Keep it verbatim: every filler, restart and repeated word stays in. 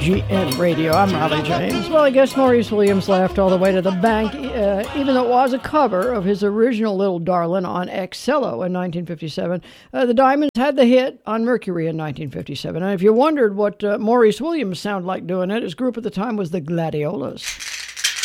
G N Radio. I'm Riley James. Well, I guess Maurice Williams laughed all the way to the bank, uh, even though it was a cover of his original Little Darlin' on Excello in nineteen fifty-seven. Uh, the Diamonds had the hit on Mercury in nineteen fifty-seven. And if you wondered what uh, Maurice Williams sounded like doing it, his group at the time was the Gladiolas.